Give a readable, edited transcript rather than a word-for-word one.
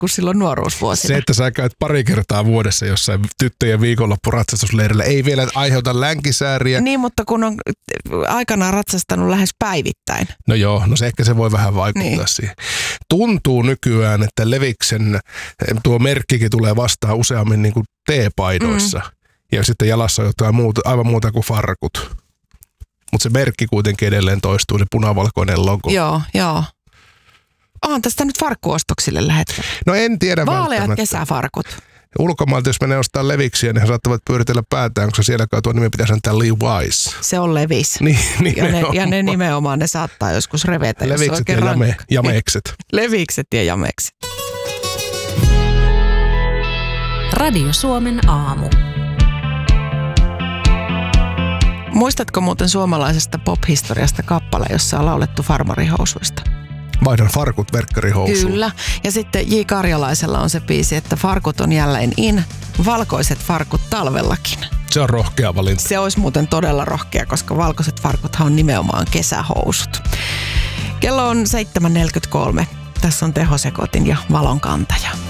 kuin silloin nuoruusvuosina. Se, että sä käyt pari kertaa vuodessa jossain tyttöjen viikonloppuratsastusleirillä, ei vielä aiheuta länkisääriä. Niin, mutta kun on aikanaan ratsastanut lähes päivittäin. No joo, no se ehkä se voi vähän vaikuttaa siihen. Tuntuu nykyään, että Leviksen tuo merkkikin tulee vastaan useammin niin kuin teepaidoissa. Ja sitten jalassa on jotain muuta, aivan muuta kuin farkut. Mutta se merkki kuitenkin edelleen toistuu, se punavalkoinen logo. Joo. On tästä nyt farkkuostoksille lähetkö? No en tiedä vaaleat kesäfarkut. Ulkomailta, jos menee ostaa Leviksiä, niin he saattavat pyöritellä päätään, koska siellä tuo nimi pitäisi antaa Levi's. Se on Levis. Niin, ja ne nimenomaan, ne saattaa joskus revetä. Levikset ja jamekset. Levikset ja jamekset. Radio Suomen aamu. Muistatko muuten suomalaisesta pop-historiasta kappale, jossa on laulettu farmarihousuista? Vaihdan farkut verkkarihousuun. Kyllä. Ja sitten J. Karjalaisella on se biisi, että farkut on jälleen in, valkoiset farkut talvellakin. Se on rohkea valinta. Se olisi muuten todella rohkea, koska valkoiset farkuthan on nimenomaan kesähousut. Kello on 7.43. Tässä on Teho Sekotin ja Valonkantaja.